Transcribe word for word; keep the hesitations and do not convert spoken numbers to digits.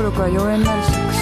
力は妖艶なるセックス